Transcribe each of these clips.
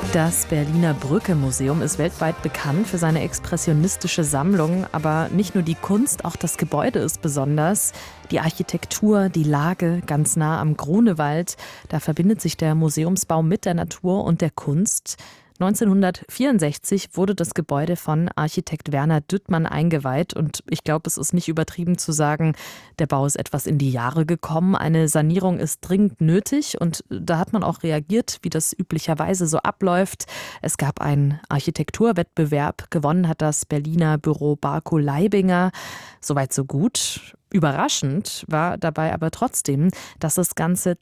Das Berliner Brücke-Museum ist weltweit bekannt für seine expressionistische Sammlung. Aber nicht nur die Kunst, auch das Gebäude ist besonders. Die Architektur, die Lage ganz nah am Grunewald. Da verbindet sich der Museumsbau mit der Natur und der Kunst. 1964 wurde das Gebäude von Architekt Werner Düttmann eingeweiht und ich glaube, es ist nicht übertrieben zu sagen, der Bau ist etwas in die Jahre gekommen. Eine Sanierung ist dringend nötig und da hat man auch reagiert, wie das üblicherweise so abläuft. Es gab einen Architekturwettbewerb, gewonnen hat das Berliner Büro Barco-Leibinger. Soweit so gut. Überraschend war dabei aber trotzdem, dass es ganze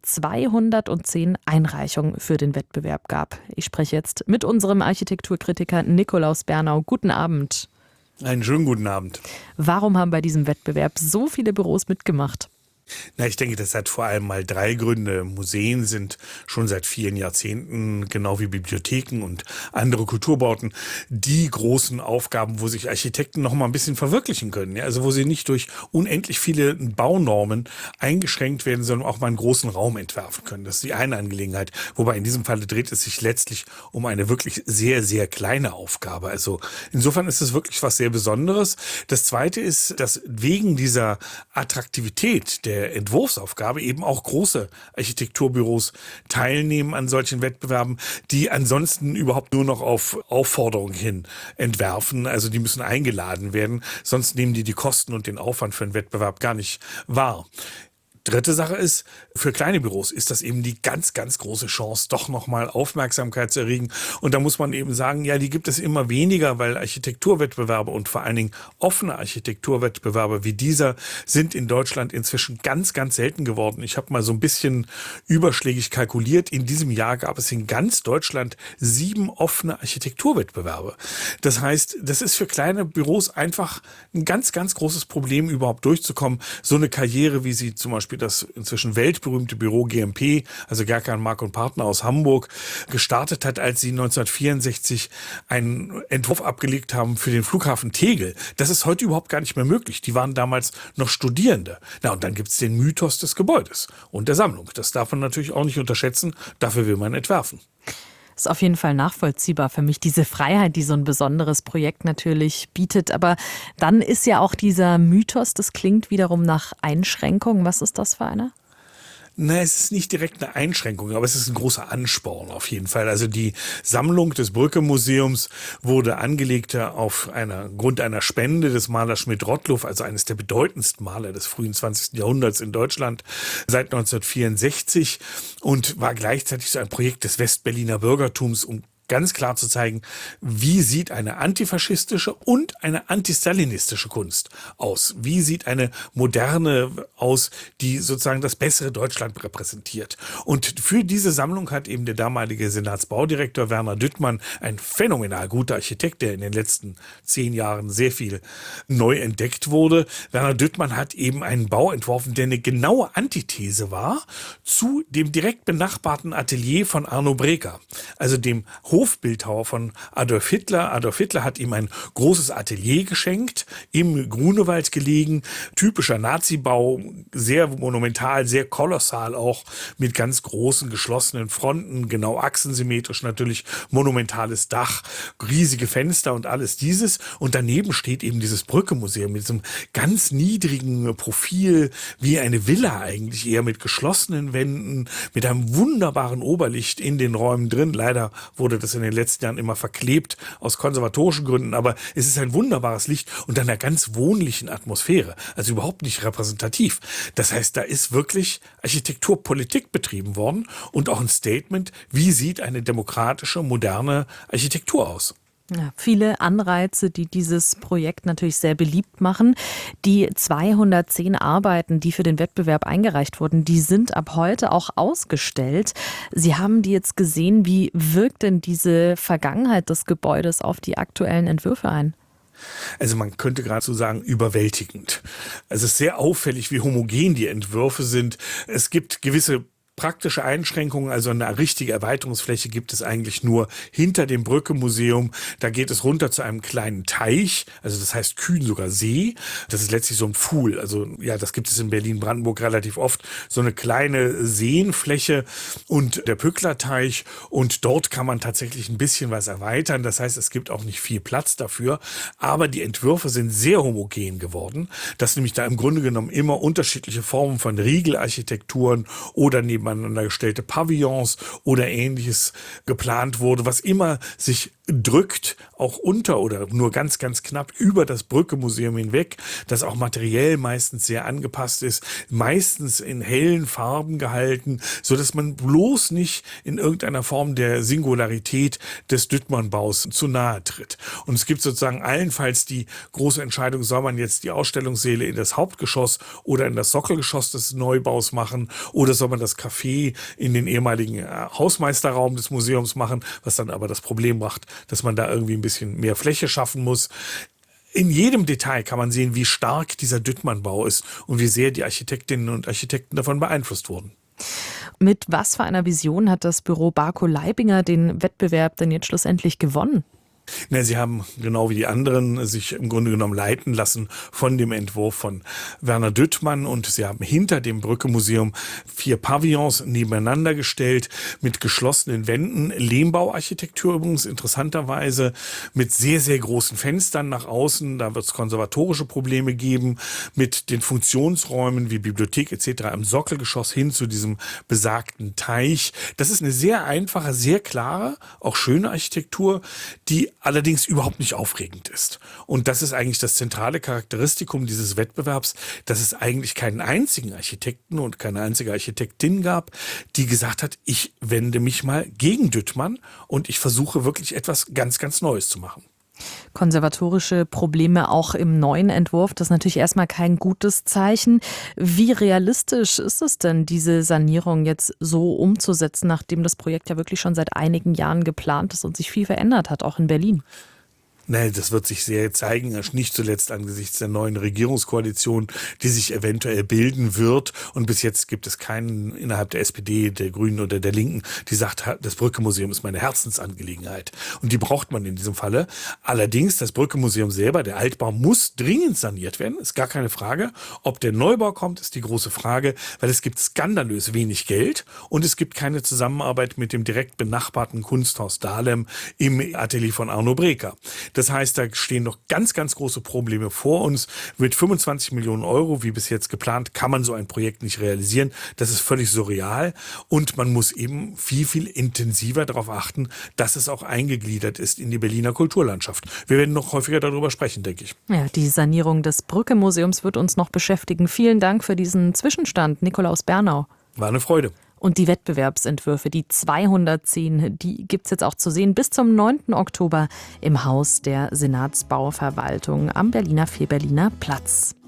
210 Einreichungen für den Wettbewerb gab. Ich spreche jetzt mit unserem Architekturkritiker Nikolaus Bernau. Guten Abend. Einen schönen guten Abend. Warum haben bei diesem Wettbewerb so viele Büros mitgemacht? Ich denke, das hat vor allem mal 3 Gründe. Museen sind schon seit vielen Jahrzehnten, genau wie Bibliotheken und andere Kulturbauten, die großen Aufgaben, wo sich Architekten noch mal ein bisschen verwirklichen können. Also wo sie nicht durch unendlich viele Baunormen eingeschränkt werden, sondern auch mal einen großen Raum entwerfen können. Das ist die eine Angelegenheit. Wobei in diesem Falle dreht es sich letztlich um eine wirklich sehr, sehr kleine Aufgabe. Also insofern ist es wirklich was sehr Besonderes. Das Zweite ist, dass wegen dieser Attraktivität der Entwurfsaufgabe eben auch große Architekturbüros teilnehmen an solchen Wettbewerben, die ansonsten überhaupt nur noch auf Aufforderung hin entwerfen. Also die müssen eingeladen werden, sonst nehmen die Kosten und den Aufwand für einen Wettbewerb gar nicht wahr. Dritte Sache ist, für kleine Büros ist das eben die ganz, ganz große Chance, doch nochmal Aufmerksamkeit zu erregen. Und da muss man eben sagen, ja, die gibt es immer weniger, weil Architekturwettbewerbe und vor allen Dingen offene Architekturwettbewerbe wie dieser sind in Deutschland inzwischen ganz, ganz selten geworden. Ich habe mal so ein bisschen überschlägig kalkuliert. In diesem Jahr gab es in ganz Deutschland 7 offene Architekturwettbewerbe. Das heißt, das ist für kleine Büros einfach ein ganz, ganz großes Problem, überhaupt durchzukommen. So eine Karriere, wie sie zum Beispiel das inzwischen weltberühmte Büro GMP, also Gerkan, Mark und Partner aus Hamburg, gestartet hat, als sie 1964 einen Entwurf abgelegt haben für den Flughafen Tegel. Das ist heute überhaupt gar nicht mehr möglich. Die waren damals noch Studierende. Und dann gibt es den Mythos des Gebäudes und der Sammlung. Das darf man natürlich auch nicht unterschätzen. Dafür will man entwerfen. Ist auf jeden Fall nachvollziehbar für mich, diese Freiheit, die so ein besonderes Projekt natürlich bietet. Aber dann ist ja auch dieser Mythos, das klingt wiederum nach Einschränkung. Was ist das für eine? Es ist nicht direkt eine Einschränkung, aber es ist ein großer Ansporn auf jeden Fall. Also die Sammlung des Brücke-Museums wurde angelegt Grund einer Spende des Malers Schmidt-Rottluff, also eines der bedeutendsten Maler des frühen 20. Jahrhunderts in Deutschland seit 1964 und war gleichzeitig so ein Projekt des Westberliner Bürgertums, um ganz klar zu zeigen, wie sieht eine antifaschistische und eine antistalinistische Kunst aus? Wie sieht eine moderne aus, die sozusagen das bessere Deutschland repräsentiert? Und für diese Sammlung hat eben der damalige Senatsbaudirektor Werner Düttmann, ein phänomenal guter Architekt, der in den letzten 10 Jahren sehr viel neu entdeckt wurde. Werner Düttmann hat eben einen Bau entworfen, der eine genaue Antithese war zu dem direkt benachbarten Atelier von Arno Breker, also dem Hofbildhauer von Adolf Hitler. Adolf Hitler hat ihm ein großes Atelier geschenkt, im Grunewald gelegen, typischer Nazi-Bau, sehr monumental, sehr kolossal auch, mit ganz großen geschlossenen Fronten, genau achsensymmetrisch natürlich, monumentales Dach, riesige Fenster und alles dieses. Und daneben steht eben dieses Brücke-Museum mit diesem ganz niedrigen Profil, wie eine Villa eigentlich, eher mit geschlossenen Wänden, mit einem wunderbaren Oberlicht in den Räumen drin. Leider wurde das in den letzten Jahren immer verklebt aus konservatorischen Gründen, aber es ist ein wunderbares Licht und einer ganz wohnlichen Atmosphäre, also überhaupt nicht repräsentativ. Das heißt, da ist wirklich Architekturpolitik betrieben worden und auch ein Statement, wie sieht eine demokratische, moderne Architektur aus. Ja, viele Anreize, die dieses Projekt natürlich sehr beliebt machen. Die 210 Arbeiten, die für den Wettbewerb eingereicht wurden, die sind ab heute auch ausgestellt. Sie haben die jetzt gesehen. Wie wirkt denn diese Vergangenheit des Gebäudes auf die aktuellen Entwürfe ein? Also man könnte geradezu sagen, überwältigend. Es ist sehr auffällig, wie homogen die Entwürfe sind. Es gibt gewisse Praktische Einschränkungen, also eine richtige Erweiterungsfläche gibt es eigentlich nur hinter dem Brücke-Museum. Da geht es runter zu einem kleinen Teich, also das heißt Kühn sogar See. Das ist letztlich so ein Pfuhl. Also ja, das gibt es in Berlin-Brandenburg relativ oft. So eine kleine Seenfläche und der Pücklerteich. Und dort kann man tatsächlich ein bisschen was erweitern. Das heißt, es gibt auch nicht viel Platz dafür. Aber die Entwürfe sind sehr homogen geworden, dass nämlich da im Grunde genommen immer unterschiedliche Formen von Riegelarchitekturen oder nebeneinander gestellte Pavillons oder Ähnliches geplant wurde, was immer sich drückt, auch unter oder nur ganz, ganz knapp über das Brücke-Museum hinweg, das auch materiell meistens sehr angepasst ist, meistens in hellen Farben gehalten, so dass man bloß nicht in irgendeiner Form der Singularität des Düttmann-Baus zu nahe tritt. Und es gibt sozusagen allenfalls die große Entscheidung, soll man jetzt die Ausstellungssäle in das Hauptgeschoss oder in das Sockelgeschoss des Neubaus machen oder soll man das Café in den ehemaligen Hausmeisterraum des Museums machen, was dann aber das Problem macht, dass man da irgendwie ein bisschen mehr Fläche schaffen muss. In jedem Detail kann man sehen, wie stark dieser Düttmann-Bau ist und wie sehr die Architektinnen und Architekten davon beeinflusst wurden. Mit was für einer Vision hat das Büro Barco-Leibinger den Wettbewerb denn jetzt schlussendlich gewonnen? Na, sie haben genau wie die anderen sich im Grunde genommen leiten lassen von dem Entwurf von Werner Düttmann und sie haben hinter dem Brücke-Museum 4 Pavillons nebeneinander gestellt mit geschlossenen Wänden, Lehmbauarchitektur übrigens interessanterweise mit sehr, sehr großen Fenstern nach außen, da wird es konservatorische Probleme geben, mit den Funktionsräumen wie Bibliothek etc. im Sockelgeschoss hin zu diesem besagten Teich. Das ist eine sehr einfache, sehr klare, auch schöne Architektur, die allerdings überhaupt nicht aufregend ist. Und das ist eigentlich das zentrale Charakteristikum dieses Wettbewerbs, dass es eigentlich keinen einzigen Architekten und keine einzige Architektin gab, die gesagt hat, ich wende mich mal gegen Düttmann und ich versuche wirklich etwas ganz, ganz Neues zu machen. Konservatorische Probleme auch im neuen Entwurf, das ist natürlich erstmal kein gutes Zeichen. Wie realistisch ist es denn, diese Sanierung jetzt so umzusetzen, nachdem das Projekt ja wirklich schon seit einigen Jahren geplant ist und sich viel verändert hat, auch in Berlin? Nein, das wird sich sehr zeigen, nicht zuletzt angesichts der neuen Regierungskoalition, die sich eventuell bilden wird. Und bis jetzt gibt es keinen innerhalb der SPD, der Grünen oder der Linken, die sagt, das Brücke-Museum ist meine Herzensangelegenheit. Und die braucht man in diesem Falle. Allerdings, das Brücke-Museum selber, der Altbau, muss dringend saniert werden, ist gar keine Frage. Ob der Neubau kommt, ist die große Frage, weil es gibt skandalös wenig Geld und es gibt keine Zusammenarbeit mit dem direkt benachbarten Kunsthaus Dahlem im Atelier von Arno Breker. Das heißt, da stehen noch ganz, ganz große Probleme vor uns. Mit 25 Millionen Euro, wie bis jetzt geplant, kann man so ein Projekt nicht realisieren. Das ist völlig surreal. Und man muss eben viel, viel intensiver darauf achten, dass es auch eingegliedert ist in die Berliner Kulturlandschaft. Wir werden noch häufiger darüber sprechen, denke ich. Ja, die Sanierung des Brücke-Museums wird uns noch beschäftigen. Vielen Dank für diesen Zwischenstand, Nikolaus Bernau. War eine Freude. Und die Wettbewerbsentwürfe, die 210, die gibt es jetzt auch zu sehen bis zum 9. Oktober im Haus der Senatsbauverwaltung am Berliner Fehberliner Platz.